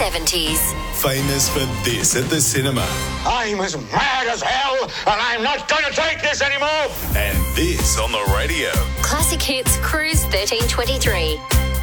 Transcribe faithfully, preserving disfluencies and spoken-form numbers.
seventies. Famous for this at the cinema. I'm as mad as hell, and I'm not going to take this anymore. And this on the radio. Classic Hits Cruise thirteen twenty-three.